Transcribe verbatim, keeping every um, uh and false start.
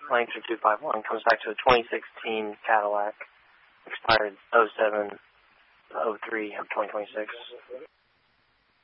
Lancer two five one comes back to a twenty sixteen Cadillac, expired oh seven oh three of twenty twenty-six.